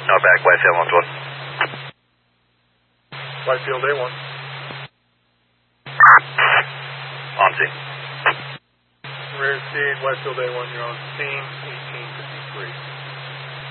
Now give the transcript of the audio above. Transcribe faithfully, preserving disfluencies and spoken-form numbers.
No, back, Whitefield one one. Whitefield A one. On scene. Rear seat, Whitefield A one, you're on scene, eighteen fifty-three.